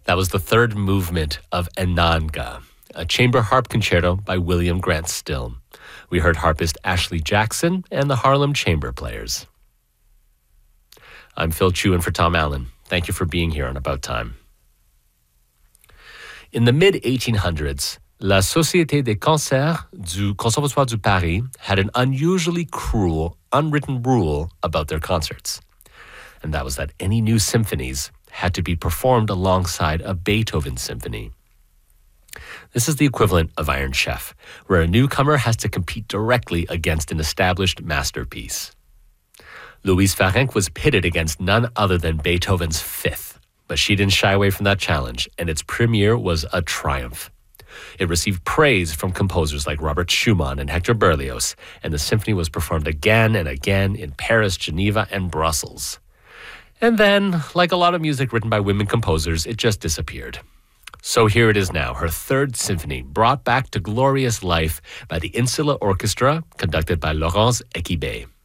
That was the third movement of Enanga, a chamber harp concerto by William Grant Still. We heard harpist Ashley Jackson and the Harlem Chamber Players. I'm Phil Chu in for Tom Allen. Thank you for being here on About Time. In the mid-1800s, La Société des Concerts du Conservatoire de Paris had an unusually cruel, unwritten rule about their concerts. And that was that any new symphonies had to be performed alongside a Beethoven symphony. This is the equivalent of Iron Chef, where a newcomer has to compete directly against an established masterpiece. Louise Farenc was pitted against none other than Beethoven's Fifth, but she didn't shy away from that challenge, and its premiere was a triumph. It received praise from composers like Robert Schumann and Hector Berlioz, and the symphony was performed again and again in Paris, Geneva, and Brussels. And then, like a lot of music written by women composers, it just disappeared. So here it is now, her third symphony, brought back to glorious life by the Insula Orchestra, conducted by Laurence Equibé.